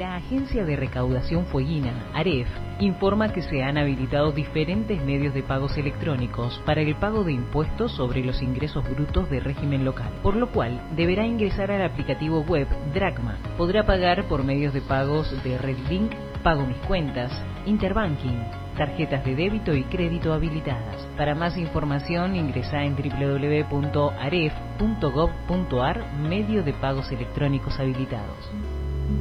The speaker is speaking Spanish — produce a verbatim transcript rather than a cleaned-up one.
La Agencia de Recaudación Fueguina, AREF, informa que se han habilitado diferentes medios de pagos electrónicos para el pago de impuestos sobre los ingresos brutos de régimen local, por lo cual deberá ingresar al aplicativo web Dracma. Podrá pagar por medios de pagos de RedLink, Pago Mis Cuentas, Interbanking, tarjetas de débito y crédito habilitadas. Para más información ingresa en doble u doble u doble u punto aref punto gob punto ar, medio de pagos electrónicos habilitados.